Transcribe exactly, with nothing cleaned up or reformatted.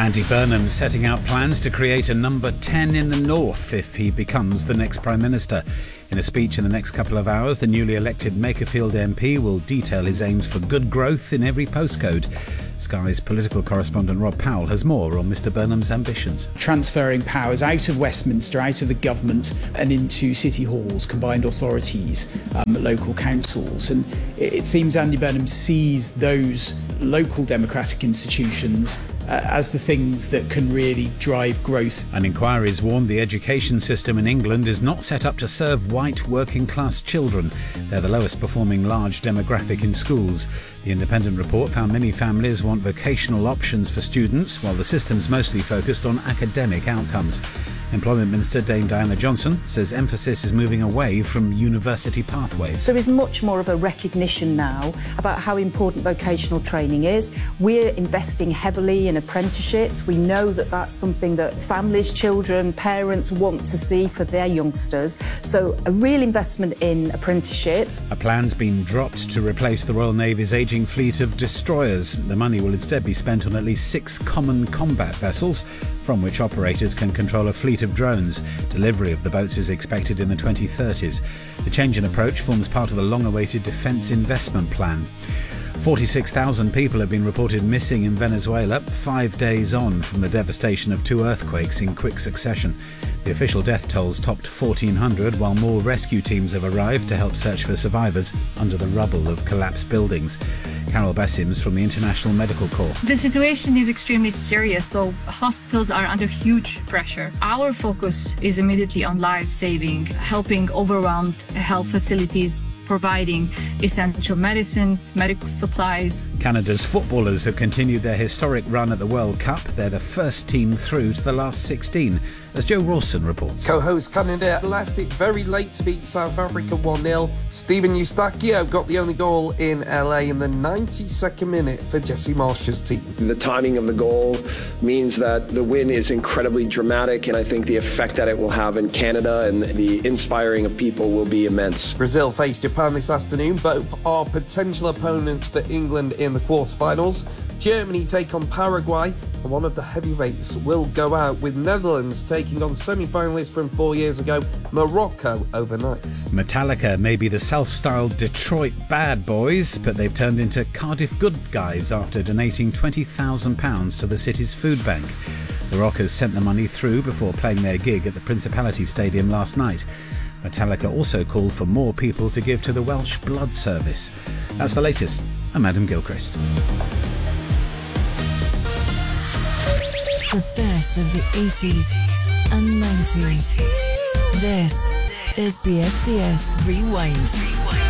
Andy Burnham setting out plans to create a number ten in the north if he becomes the next Prime Minister. In a speech in the next couple of hours, the newly elected Makerfield M P will detail his aims for good growth in every postcode. Sky's political correspondent Rob Powell has more on Mr Burnham's ambitions. Transferring powers out of Westminster, out of the government and into city halls, combined authorities, um, local councils. And it, it seems Andy Burnham sees those local democratic institutions uh, as the things that can really drive growth. And inquiries warn the education system in England is not set up to serve white working class children. They're the lowest performing large demographic in schools. The independent report found many families want vocational options for students, while the system's mostly focused on academic outcomes. Employment Minister Dame Diana Johnson says emphasis is moving away from university pathways. There is much more of a recognition now about how important vocational training is. We're investing heavily in apprenticeships. We know that that's something that families, children, parents want to see for their youngsters. So a real investment in apprenticeships. A plan's been dropped to replace the Royal Navy's ageing fleet of destroyers. The money will instead be spent on at least six common combat vessels, from which operators can control a fleet of drones. Delivery of the boats is expected in the twenty thirties. The change in approach forms part of the long-awaited defence investment plan. forty-six thousand people have been reported missing in Venezuela, five days on from the devastation of two earthquakes in quick succession. The official death tolls topped fourteen hundred, while more rescue teams have arrived to help search for survivors under the rubble of collapsed buildings. Carol Bessims from the International Medical Corps. The situation is extremely serious, so hospitals are under huge pressure. Our focus is immediately on life-saving, helping overwhelmed health facilities, providing essential medicines, medical supplies. Canada's footballers have continued their historic run at the World Cup. They're the first team through to the last sixteen, as Joe Rawson reports. Co-host Canada left it very late to beat South Africa one nil. Steven Eustachio got the only goal in L A in the ninety-second minute for Jesse Marsh's team. The timing of the goal means that the win is incredibly dramatic, and I think the effect that it will have in Canada and the inspiring of people will be immense. Brazil face Japan this afternoon. Both are potential opponents for England in the quarterfinals. Germany take on Paraguay, and one of the heavyweights will go out, with Netherlands taking on semi-finalists from four years ago, Morocco, overnight. Metallica may be the self-styled Detroit bad boys, but they've turned into Cardiff good guys after donating twenty thousand pounds to the city's food bank. The Rockers sent the money through before playing their gig at the Principality Stadium last night. Metallica also called for more people to give to the Welsh Blood Service. That's the latest. I'm Adam Gilchrist. The best of the eighties and nineties. This is B F B S Rewind.